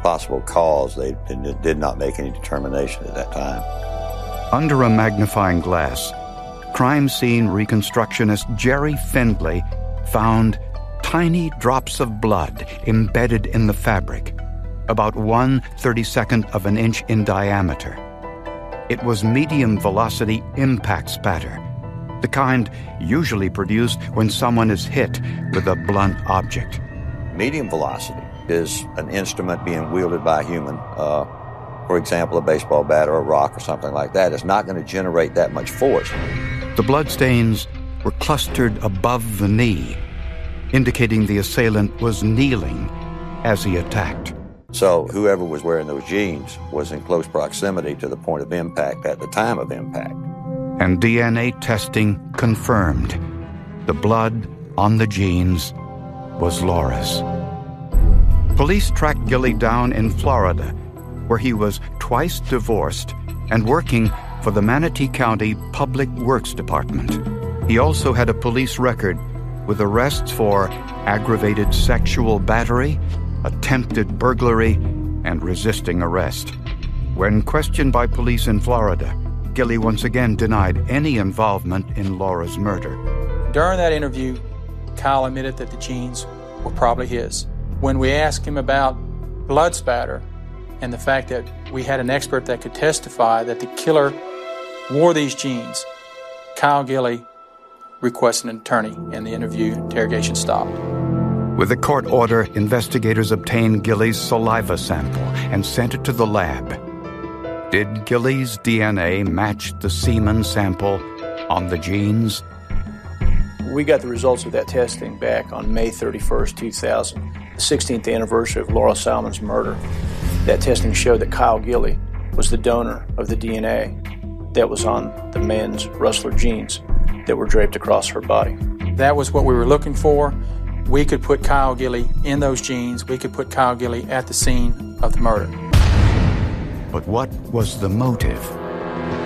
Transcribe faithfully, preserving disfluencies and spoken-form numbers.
possible cause, they did not make any determination at that time. Under a magnifying glass, crime scene reconstructionist Jerry Findlay found tiny drops of blood embedded in the fabric, about one thirty-second of an inch in diameter. It was medium-velocity impact spatter, the kind usually produced when someone is hit with a blunt object. Medium velocity is an instrument being wielded by a human, uh, for example, a baseball bat or a rock or something like that. It's not going to generate that much force. The bloodstains were clustered above the knee, indicating the assailant was kneeling as he attacked. So whoever was wearing those jeans was in close proximity to the point of impact at the time of impact. And D N A testing confirmed the blood on the jeans was Laura's. Police tracked Gilly down in Florida, where he was twice divorced and working for the Manatee County Public Works Department. He also had a police record with arrests for aggravated sexual battery, attempted burglary, and resisting arrest. When questioned by police in Florida, Gilly once again denied any involvement in Laura's murder. During that interview, Kyle admitted that the jeans were probably his. When we asked him about blood spatter and the fact that we had an expert that could testify that the killer wore these jeans, Kyle Gilly requested an attorney, and the interview interrogation stopped. With a court order, investigators obtained Gilly's saliva sample and sent it to the lab. Did Gilly's D N A match the semen sample on the jeans? We got the results of that testing back on May thirty-first, two thousand, the sixteenth anniversary of Laura Salmon's murder. That testing showed that Kyle Gilly was the donor of the D N A that was on the men's Rustler jeans that were draped across her body. That was what we were looking for. We could put Kyle Gilly in those jeans. We could put Kyle Gilly at the scene of the murder. But what was the motive?